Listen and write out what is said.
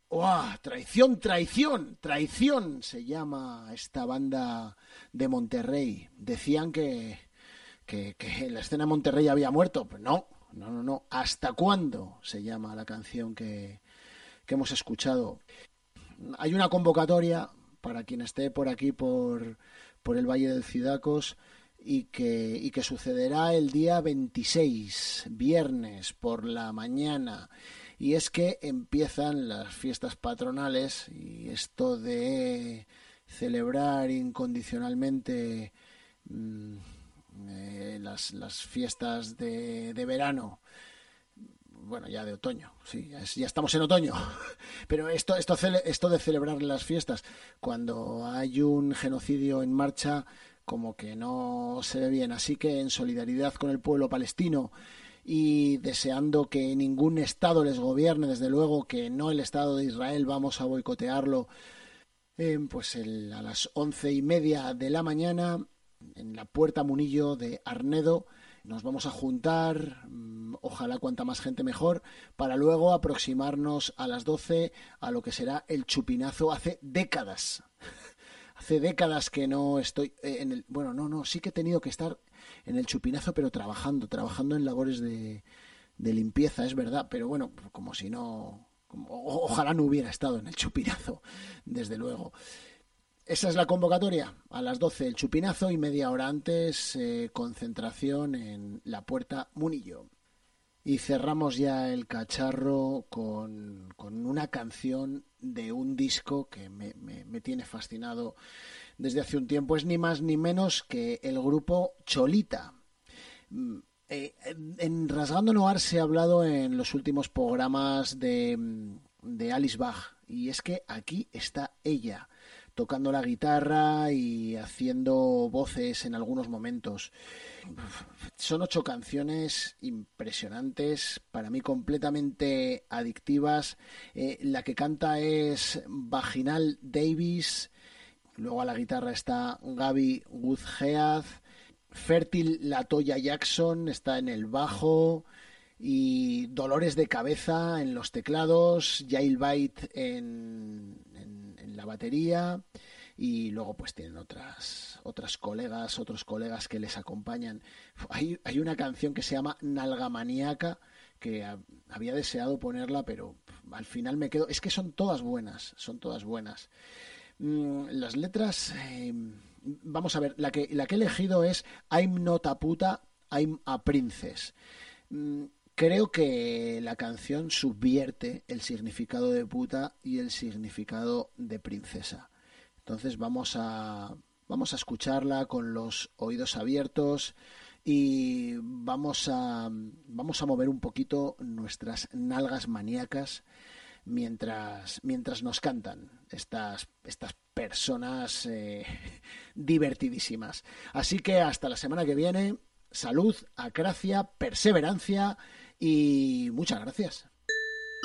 ¡Uah! Traición, traición, traición se llama esta banda de Monterrey. Decían que la escena de Monterrey había muerto. Pues no, no, no, no. ¿Hasta cuándo se llama la canción que hemos escuchado? Hay una convocatoria para quien esté por aquí, por el Valle del Cidacos, y que sucederá el día 26, viernes, por la mañana. Y es que empiezan las fiestas patronales y esto de celebrar incondicionalmente mmm, las fiestas de verano, bueno, ya de otoño, sí, ya estamos en otoño, pero esto de celebrar las fiestas, cuando hay un genocidio en marcha, como que no se ve bien. Así que en solidaridad con el pueblo palestino y deseando que ningún Estado les gobierne, desde luego que no el Estado de Israel, vamos a boicotearlo, a las 11:30 de la mañana, en la Puerta Munillo de Arnedo, nos vamos a juntar, ojalá cuanta más gente mejor, para luego aproximarnos a las 12 a lo que será el chupinazo. Hace décadas que no estoy en el... Bueno, no, sí que he tenido que estar en el chupinazo, pero trabajando en labores de limpieza, es verdad, pero bueno, como si no... Ojalá no hubiera estado en el chupinazo, desde luego. Esa es la convocatoria. A las 12 el chupinazo y media hora antes concentración en la Puerta Munillo. Y cerramos ya el cacharro con una canción de un disco que me tiene fascinado desde hace un tiempo. Es ni más ni menos que el grupo Cholita. En Rasgando Noir se ha hablado en los últimos programas de Alice Bach. Y es que aquí está ella, tocando la guitarra y haciendo voces en algunos momentos. Son 8 canciones impresionantes, para mí completamente adictivas. La que canta es Vaginal Davis, luego a la guitarra está Gaby Guzgeaz, Fértil Latoya Jackson está en el bajo, y Dolores de Cabeza en los teclados, Jail Bait en la batería, y luego pues tienen otros colegas que les acompañan. Hay una canción que se llama Nalgamaniaca, que había deseado ponerla, pero al final me quedo... Es que son todas buenas, son todas buenas. Las letras... vamos a ver, la que he elegido es I'm not a puta, I'm a princess. Creo que la canción subvierte el significado de puta y el significado de princesa. Entonces vamos a escucharla con los oídos abiertos y vamos a mover un poquito nuestras nalgas maníacas mientras nos cantan estas personas divertidísimas. Así que hasta la semana que viene. Salud, acracia, perseverancia y muchas gracias.